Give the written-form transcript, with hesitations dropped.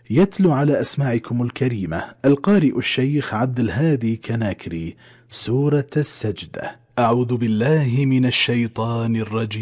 يتلو على أسماعكم الكريمة القارئ الشيخ عبد الهادي كناكري سورة السجدة. أعوذ بالله من الشيطان الرجيم.